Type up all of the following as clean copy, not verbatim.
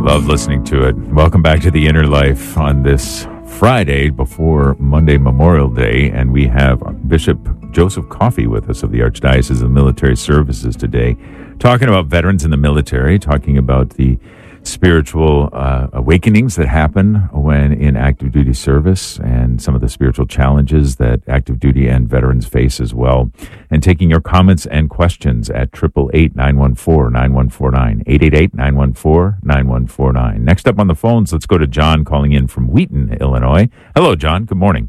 Love listening to it. Welcome back to The Inner Life on this Friday before Monday Memorial Day, and we have Bishop Joseph Coffey with us of the Archdiocese of Military Services today, talking about veterans in the military, talking about the spiritual awakenings that happen when in active duty service and some of the spiritual challenges that active duty and veterans face as well, and taking your comments and questions at 888-914-9149, 888-914-9149. Next up on the phones, let's go to John calling in from Wheaton, Illinois. Hello, John. Good morning.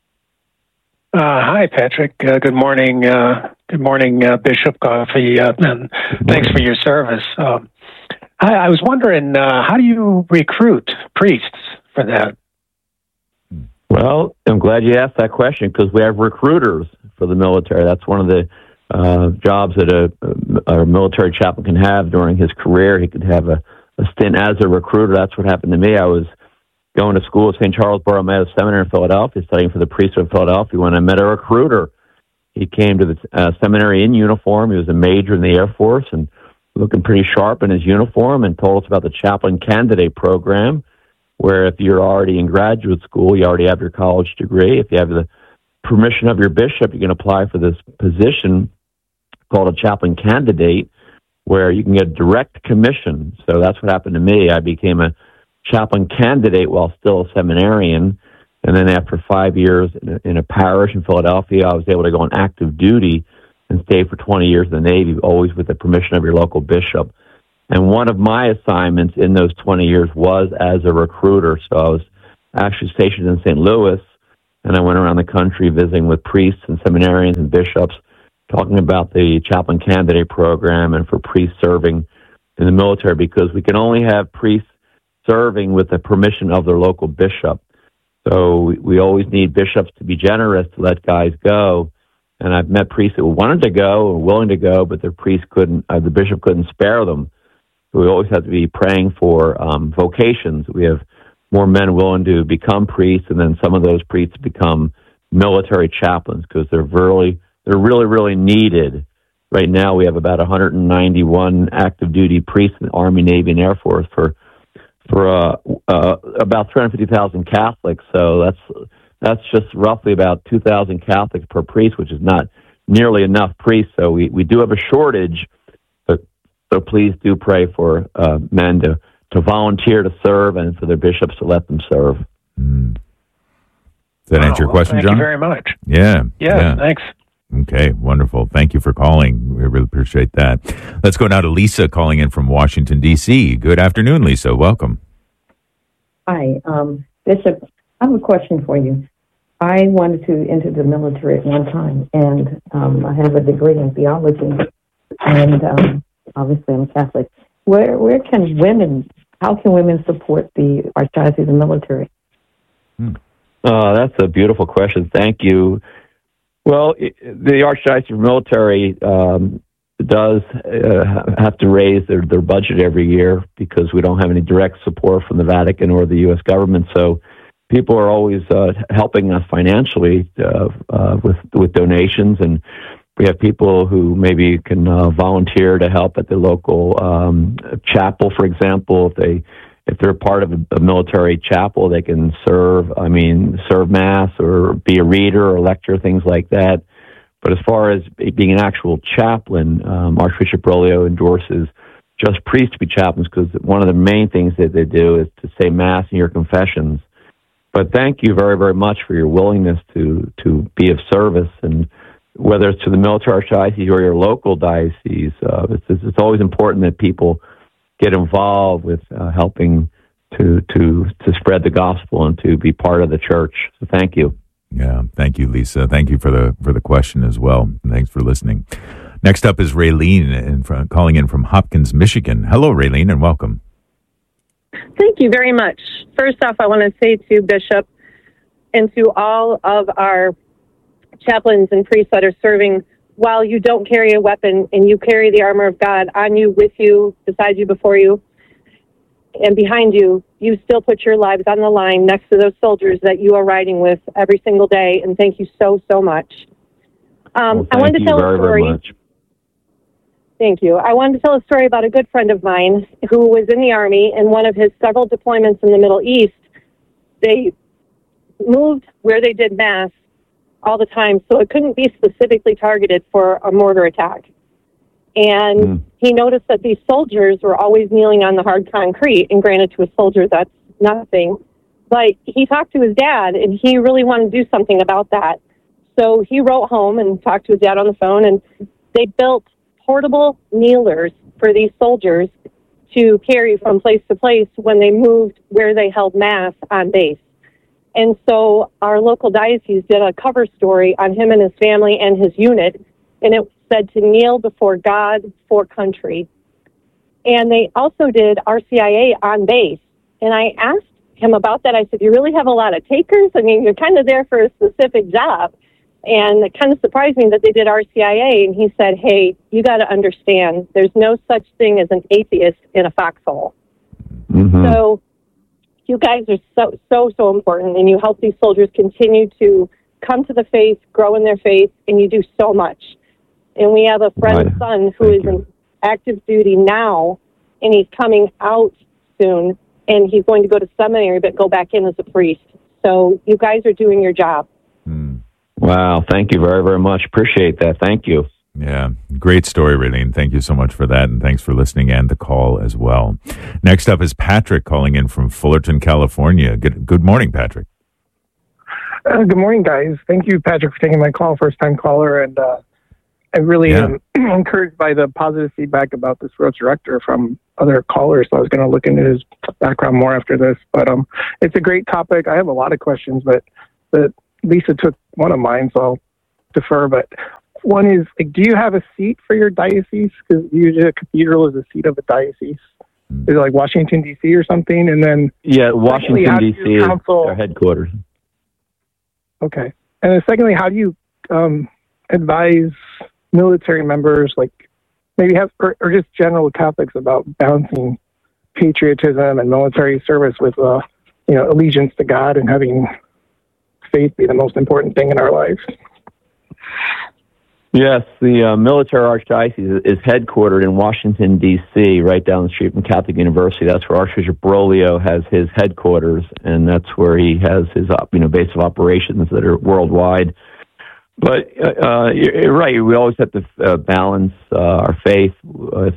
Hi, Patrick. Good morning. Good morning, Bishop Coffey, and thanks for your service. I was wondering, how do you recruit priests for that? Well, I'm glad you asked that question because we have recruiters for the military. That's one of the jobs that a military chaplain can have during his career. He could have a stint as a recruiter. That's what happened to me. I was going to school at St. Charles Borromeo Seminary in Philadelphia, studying for the priesthood of Philadelphia, when I met a recruiter. He came to the seminary in uniform. He was a major in the Air Force and looking pretty sharp in his uniform, and told us about the chaplain candidate program, where if you're already in graduate school, you already have your college degree. If you have the permission of your bishop, you can apply for this position called a chaplain candidate, where you can get direct commission. So that's what happened to me. I became a chaplain candidate while still a seminarian, and then after 5 years in a parish in Philadelphia, I was able to go on active duty and stay for 20 years in the Navy, always with the permission of your local bishop. And one of my assignments in those 20 years was as a recruiter. So I was actually stationed in St. Louis, and I went around the country visiting with priests and seminarians and bishops, talking about the chaplain candidate program and for priests serving in the military, because we can only have priests serving with the permission of their local bishop. So we always need bishops to be generous to let guys go. And I've met priests that wanted to go or willing to go, but their priest couldn't, the bishop couldn't spare them. So we always have to be praying for vocations. We have more men willing to become priests, and then some of those priests become military chaplains because they're really needed. Right now, we have about 191 active duty priests in the Army, Navy, and Air Force for about 350,000 Catholics. So that's just roughly about 2,000 Catholics per priest, which is not nearly enough priests. So we do have a shortage, so please do pray for men to volunteer to serve and for their bishops to let them serve. Mm. Does that answer your question, John? Thank you very much. Yeah, thanks. Okay, wonderful. Thank you for calling. We really appreciate that. Let's go now to Lisa calling in from Washington, D.C. Good afternoon, Lisa. Welcome. Hi, Bishop. I have a question for you. I wanted to enter the military at one time, and I have a degree in theology, and obviously I'm Catholic. How can women support the Archdiocese of Military? That's a beautiful question. Thank you. Well, the Archdiocese of Military does have to raise their budget every year because we don't have any direct support from the Vatican or the U.S. government. So people are always helping us financially with donations, and we have people who maybe can volunteer to help at the local chapel, for example. If they're part of a military chapel, they can serve Mass or be a reader or lecturer, things like that. But as far as being an actual chaplain, Archbishop Bergoglio endorses just priests to be chaplains because one of the main things that they do is to say Mass in your confessions. But thank you very, very much for your willingness to be of service, and whether it's to the military archdiocese or your local diocese, it's always important that people get involved with helping to spread the gospel and to be part of the church. So thank you. Yeah, thank you, Lisa. Thank you for the question as well. Thanks for listening. Next up is Raylene calling in from Hopkins, Michigan. Hello, Raylene, and welcome. Thank you very much. First off, I want to say to Bishop and to all of our chaplains and priests that are serving, while you don't carry a weapon and you carry the armor of God on you, with you, beside you, before you, and behind you, you still put your lives on the line next to those soldiers that you are riding with every single day, and thank you so, so much. Well, I wanted to tell a story. Very much. Thank you. I wanted to tell a story about a good friend of mine who was in the Army, and one of his several deployments in the Middle East, they moved where they did mass all the time, so it couldn't be specifically targeted for a mortar attack. And he noticed that these soldiers were always kneeling on the hard concrete, and granted, to a soldier, that's nothing. But he talked to his dad, and he really wanted to do something about that. So he wrote home and talked to his dad on the phone, and they built portable kneelers for these soldiers to carry from place to place when they moved where they held mass on base. And so our local diocese did a cover story on him and his family and his unit, and it said to kneel before God for country. And they also did RCIA on base. And I asked him about that. I said, you really have a lot of takers? I mean, you're kind of there for a specific job. And it kind of surprised me that they did RCIA. And he said, hey, you got to understand, there's no such thing as an atheist in a foxhole. So you guys are so important, and you help these soldiers continue to come to the faith, grow in their faith, and you do so much. And we have a friend's son who is in active duty now, and he's coming out soon, and he's going to go to seminary but go back in as a priest. So you guys are doing your job. Wow, thank you very, very much. Appreciate that. Thank you. Yeah, great story, Raylene. Thank you so much for that, and thanks for listening and the call as well. Next up is Patrick calling in from Fullerton, California. Good morning, Patrick. Good morning, guys. Thank you, Patrick, for taking my call, first-time caller, and I really am encouraged by the positive feedback about this Roach director from other callers. So I was going to look into his background more after this, but it's a great topic. I have a lot of questions, but Lisa took one of mine, so I'll defer. But one is, like, do you have a seat for your diocese? Because usually a cathedral is a seat of a diocese. Is it like Washington, D.C. or something? And then Washington, D.C. is our headquarters. Okay. And then secondly, how do you advise military members, like maybe or just general Catholics, about balancing patriotism and military service with allegiance to God and having faith be the most important thing in our lives? Yes, the military archdiocese is headquartered in Washington, D.C., right down the street from Catholic University. That's where Archbishop Broglio has his headquarters, and that's where he has his base of operations that are worldwide. But you're right. We always have to balance our faith with.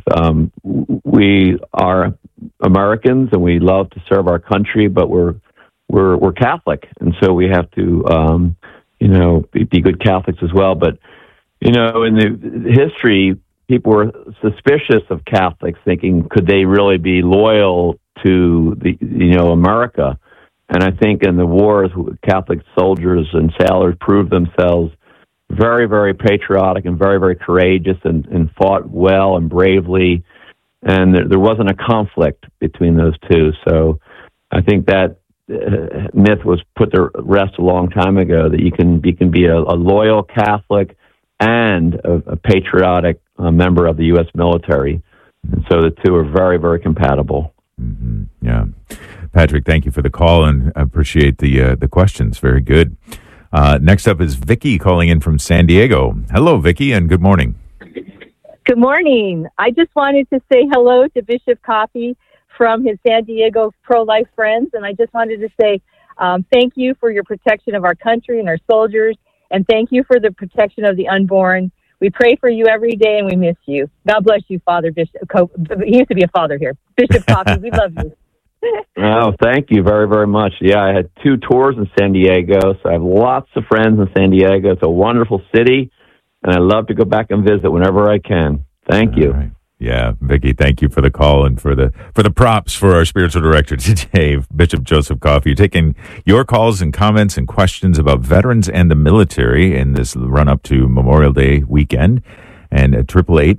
We are Americans, and we love to serve our country, but we're Catholic, and so we have to be good Catholics as well. But in the history, people were suspicious of Catholics, thinking, could they really be loyal to America? And I think in the wars, Catholic soldiers and sailors proved themselves very, very patriotic and very, very courageous, and fought well and bravely. And there wasn't a conflict between those two. So I think that myth was put to rest a long time ago, that you can be a loyal Catholic and a patriotic member of the U.S. military. And so the two are very, very compatible. Mm-hmm. Yeah. Patrick, thank you for the call, and I appreciate the questions. Very good. Next up is Vicky calling in from San Diego. Hello, Vicky, and good morning. Good morning. I just wanted to say hello to Bishop Coffey from his San Diego pro-life friends, and I just wanted to say thank you for your protection of our country and our soldiers, and thank you for the protection of the unborn. We pray for you every day, and we miss you. God bless you, Father Bishop. He used to be a father here. Bishop Coffey, we love you. Oh, thank you very, very much. Yeah, I had 2 tours in San Diego, so I have lots of friends in San Diego. It's a wonderful city, and I love to go back and visit whenever I can. Thank you. Right. Yeah, Vicky, thank you for the call and for the props for our spiritual director today, Bishop Joseph Coffey. You're taking your calls and comments and questions about veterans and the military in this run-up to Memorial Day weekend. And at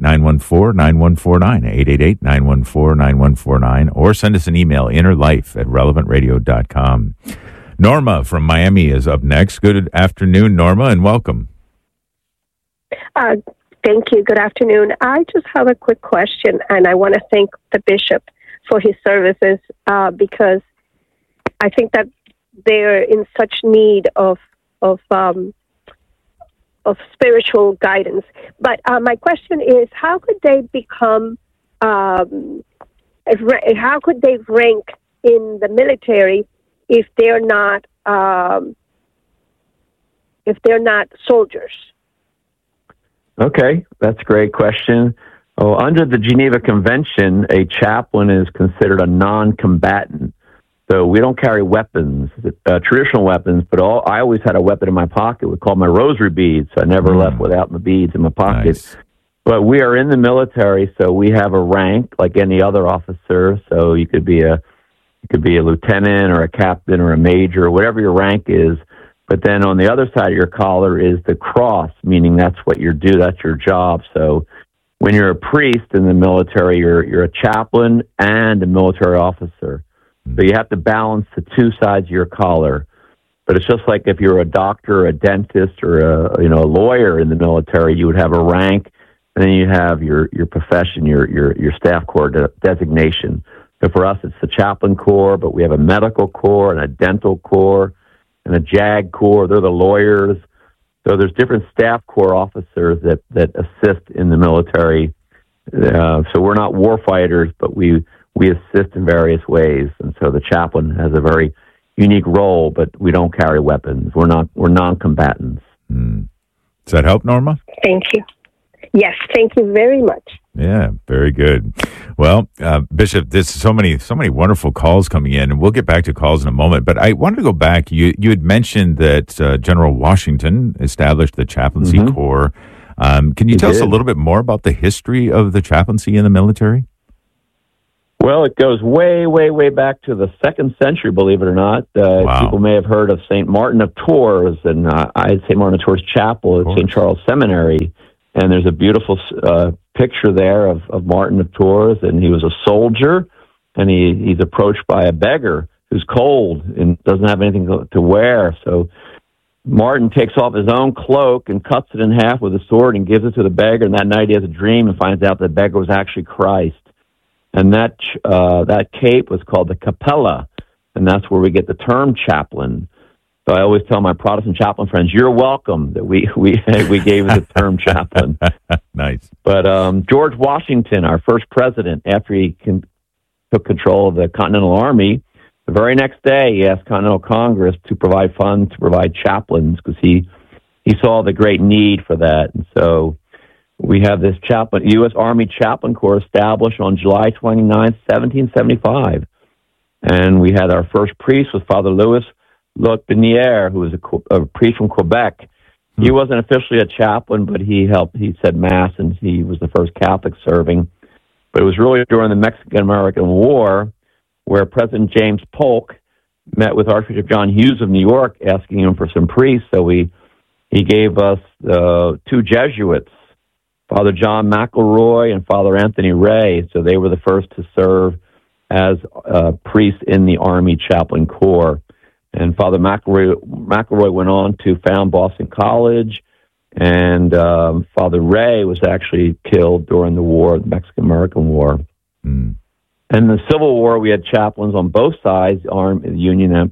888-914-9149, 888-914-9149, or send us an email, innerlife@relevantradio.com. Norma from Miami is up next. Good afternoon, Norma, and welcome. Thank you. Good afternoon. I just have a quick question, and I want to thank the bishop for his services because I think that they're in such need of spiritual guidance. But my question is, how could they become? How could they rank in the military if they're not soldiers? Okay, that's a great question. Oh, under the Geneva Convention, a chaplain is considered a non-combatant. So we don't carry weapons, traditional weapons, but I always had a weapon in my pocket. We called my rosary beads. So I never left without my beads in my pocket. Nice. But we are in the military, so we have a rank like any other officer. So you could be a lieutenant or a captain or a major, or whatever your rank is. But then on the other side of your collar is the cross, meaning that's what you do. That's your job. So when you're a priest in the military, you're a chaplain and a military officer. So you have to balance the two sides of your collar. But it's just like if you're a doctor, or a dentist, or a lawyer in the military, you would have a rank, and then you have your profession, your staff corps designation. So for us, it's the chaplain corps, but we have a medical corps and a dental corps and a JAG corps. They're the lawyers. So there's different staff corps officers that assist in the military. So we're not war fighters, but we assist in various ways. And so the chaplain has a very unique role, but we don't carry weapons. We're non-combatants. Does that help, Norma? Thank you. Yes, thank you very much. Yeah, very good. Well, Bishop, there's so many wonderful calls coming in, and we'll get back to calls in a moment. But I wanted to go back. You had mentioned that General Washington established the chaplaincy corps. Can you tell us a little bit more about the history of the chaplaincy in the military? Well, it goes way, way, way back to the 2nd century, believe it or not. Wow. People may have heard of St. Martin of Tours, and I had St. Martin of Tours Chapel at St. Charles Seminary. And there's a beautiful picture there of Martin of Tours, and he was a soldier, and he's approached by a beggar who's cold and doesn't have anything to wear. So Martin takes off his own cloak and cuts it in half with a sword and gives it to the beggar, and that night he has a dream and finds out the beggar was actually Christ. And that cape was called the capella, and that's where we get the term chaplain. So I always tell my Protestant chaplain friends, "You're welcome that we gave the term chaplain." Nice. But George Washington, our first president, after he took control of the Continental Army, the very next day he asked Continental Congress to provide funds to provide chaplains because he saw the great need for that. And so we have this U.S. Army Chaplain Corps established on July 29th, 1775. And we had our first priest was Father Louis Lotbiniere, who was a priest from Quebec. He wasn't officially a chaplain, but he said Mass, and he was the first Catholic serving. But it was really during the Mexican-American War where President James Polk met with Archbishop John Hughes of New York, asking him for some priests. So he gave us 2 Jesuits, Father John McElroy and Father Anthony Ray. So they were the first to serve as priests in the Army Chaplain Corps. And Father McElroy went on to found Boston College, and Father Ray was actually killed during the war, the Mexican-American War. And in the Civil War, we had chaplains on both sides, the Union and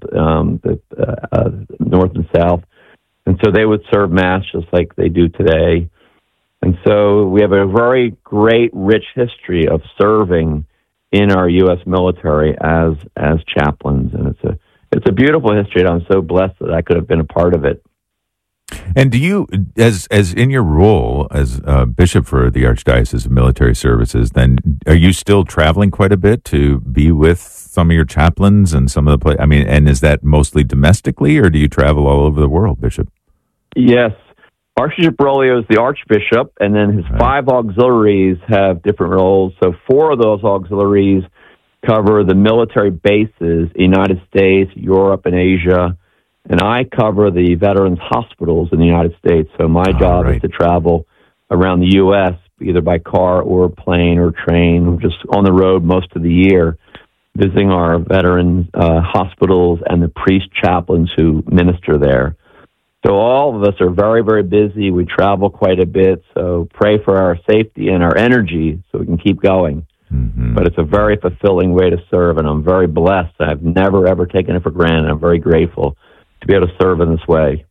the North and South. And so they would serve Mass just like they do today. And so we have a very great, rich history of serving in our U.S. military as chaplains, and it's a beautiful history, and I'm so blessed that I could have been a part of it. And do you, as in your role as bishop for the Archdiocese of Military Services, then are you still traveling quite a bit to be with some of your chaplains and some of the and is that mostly domestically, or do you travel all over the world, Bishop? Yes. Archbishop Bergoglio is the Archbishop, and then his 5 auxiliaries have different roles. So 4 of those auxiliaries cover the military bases in the United States, Europe, and Asia. And I cover the veterans hospitals in the United States. So my job is to travel around the U.S., either by car or plane or train, or just on the road most of the year, visiting our veterans hospitals and the priest chaplains who minister there. So all of us are very, very busy. We travel quite a bit. So pray for our safety and our energy so we can keep going. But it's a very fulfilling way to serve, and I'm very blessed. I've never, ever taken it for granted. I'm very grateful to be able to serve in this way.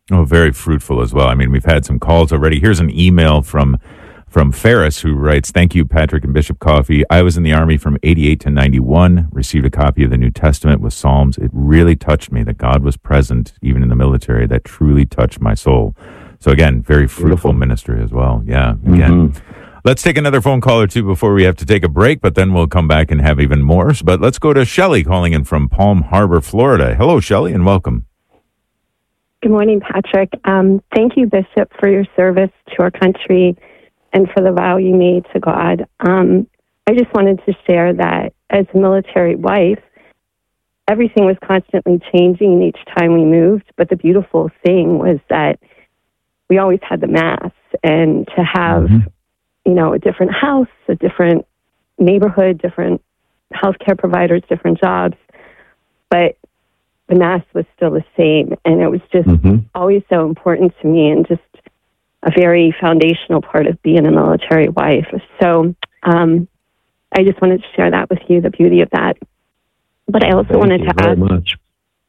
Oh, very fruitful as well. I mean, we've had some calls already. Here's an email from Ferris, who writes, "Thank you, Patrick and Bishop Coffey. I was in the Army from 88 to 91, received a copy of the New Testament with Psalms. It really touched me that God was present, even in the military. That truly touched my soul." So again, very fruitful ministry as well. Yeah, again. Let's take another phone call or two before we have to take a break, but then we'll come back and have even more. But let's go to Shelley calling in from Palm Harbor, Florida. Hello, Shelley, and welcome. Good morning, Patrick. Thank you, Bishop, for your service to our country and for the vow you made to God. I just wanted to share that as a military wife, everything was constantly changing each time we moved, but the beautiful thing was that we always had the Mass, and to have a different house, a different neighborhood, different healthcare providers, different jobs, but the Mass was still the same. And it was just always so important to me and just a very foundational part of being a military wife. So I just wanted to share that with you, the beauty of that. But I also wanted to ask... much.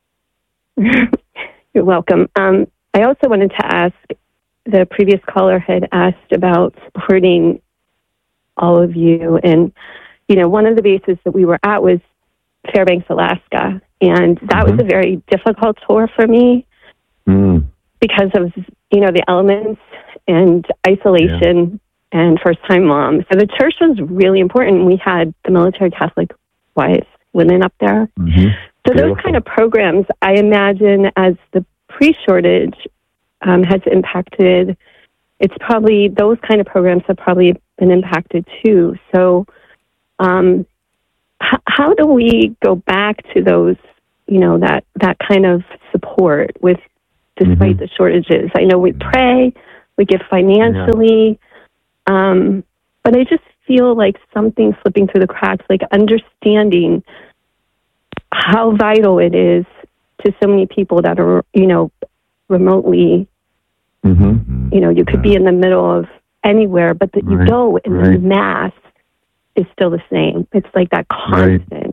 You're welcome. I also wanted to ask, the previous caller had asked about supporting all of you. And, one of the bases that we were at was Fairbanks, Alaska. And that was a very difficult tour for me because of, the elements and isolation and first-time mom. So the church was really important. We had the military Catholic wives, women up there. So those kind of programs, I imagine, as the pre-shortage has impacted, it's probably, those kind of programs have probably been impacted too. So how do we go back to those, that kind of support with, despite the shortages? I know we pray, we give financially, but I just feel like something's slipping through the cracks, like understanding how vital it is to so many people that are, remotely, you could be in the middle of anywhere, but that you go and the Mass is still the same. It's like that constant.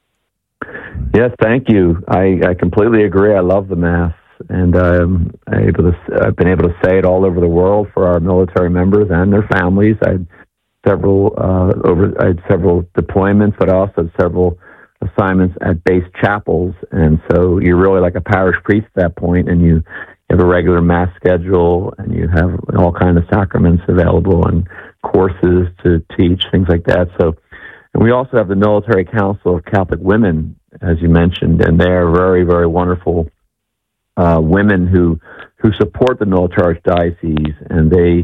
Yes, thank you. I completely agree. I love the Mass, and I've been able to say it all over the world for our military members and their families. I had several deployments, but I also had several assignments at base chapels, and so you're really like a parish priest at that point, and you have a regular Mass schedule, and you have all kinds of sacraments available and courses to teach, things like that. So, and we also have the Military Council of Catholic Women, as you mentioned, and they are very, very wonderful women who support the military archdiocese, and they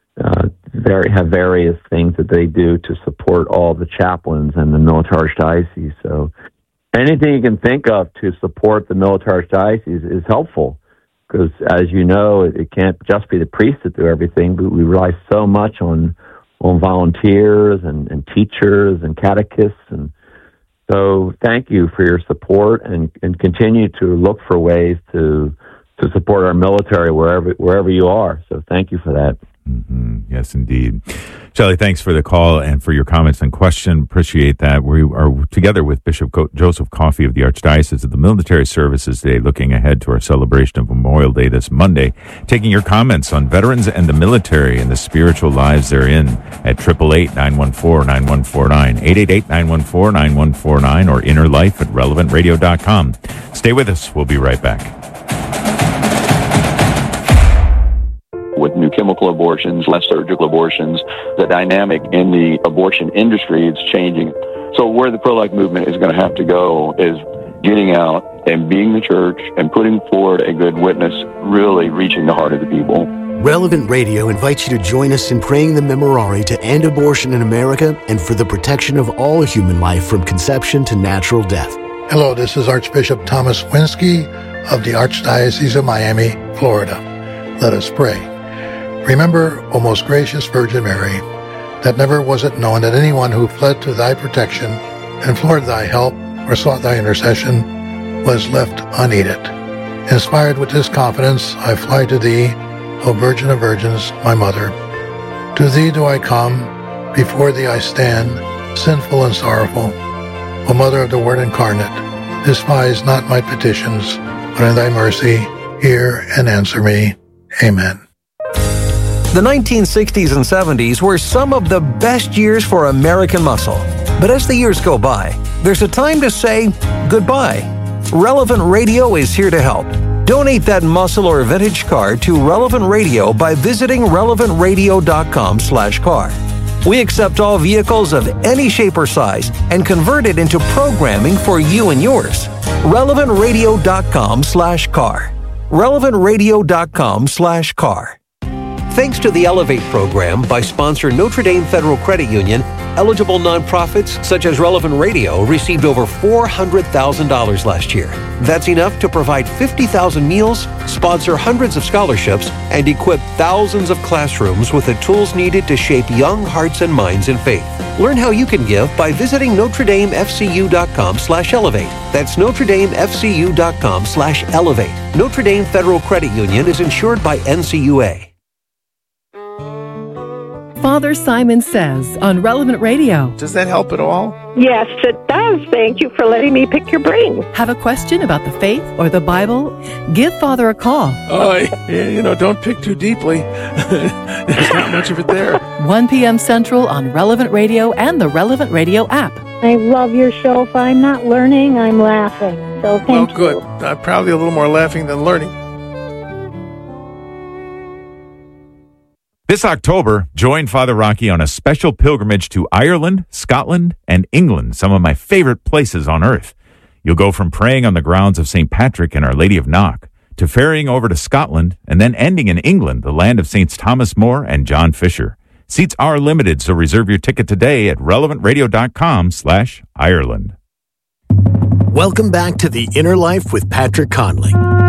have various things that they do to support all the chaplains and the military archdiocese. So anything you can think of to support the military archdiocese is helpful, because as you know, it can't just be the priests that do everything, but we rely so much on volunteers and teachers and catechists. And so thank you for your support, and continue to look for ways to support our military wherever you are. So thank you for that. Yes, indeed. Shelley, thanks for the call and for your comments and question. Appreciate that. We are together with Bishop Joseph Coffey of the Archdiocese of the Military Services today, looking ahead to our celebration of Memorial Day this Monday, taking your comments on veterans and the military and the spiritual lives they're in at 888-914-9149, 888-914-9149, or innerlife@relevantradio.com. Stay with us. We'll be right back. With new chemical abortions, less surgical abortions, the dynamic in the abortion industry is changing. So where the pro-life movement is going to have to go is getting out and being the church and putting forward a good witness, really reaching the heart of the people. Relevant Radio invites you to join us in praying the Memorare to end abortion in America and for the protection of all human life from conception to natural death. Hello, this is Archbishop Thomas Winsky of the Archdiocese of Miami, Florida. Let us pray. Remember, O most gracious Virgin Mary, that never was it known that anyone who fled to thy protection, implored thy help, or sought thy intercession, was left unaided. Inspired with this confidence, I fly to thee, O Virgin of Virgins, my Mother. To thee do I come, before thee I stand, sinful and sorrowful. O Mother of the Word incarnate, despise not my petitions, but in thy mercy hear and answer me. Amen. The 1960s and 70s were some of the best years for American muscle. But as the years go by, there's a time to say goodbye. Relevant Radio is here to help. Donate that muscle or vintage car to Relevant Radio by visiting relevantradio.com/car. We accept all vehicles of any shape or size and convert it into programming for you and yours. relevantradio.com/car. relevantradio.com/car. Thanks to the Elevate program by sponsor Notre Dame Federal Credit Union, eligible nonprofits such as Relevant Radio received over $400,000 last year. That's enough to provide 50,000 meals, sponsor hundreds of scholarships, and equip thousands of classrooms with the tools needed to shape young hearts and minds in faith. Learn how you can give by visiting NotreDameFCU.com/elevate. That's NotreDameFCU.com/elevate. Notre Dame Federal Credit Union is insured by NCUA. Father Simon Says on Relevant Radio. Does that help at all? Yes, it does. Thank you for letting me pick your brain. Have a question about the faith or the Bible? Give Father a call. Don't pick too deeply. There's not much of it there. 1 p.m. Central on Relevant Radio and the Relevant Radio app. I love your show. If I'm not learning, I'm laughing. So thank you. Well, good. Probably a little more laughing than learning. This October, join Father Rocky on a special pilgrimage to Ireland, Scotland, and England, some of my favorite places on earth. You'll go from praying on the grounds of St. Patrick and Our Lady of Knock to ferrying over to Scotland and then ending in England, the land of Saints Thomas More and John Fisher. Seats are limited, so reserve your ticket today at relevantradio.com/Ireland. Welcome back to The Inner Life with Patrick Conley.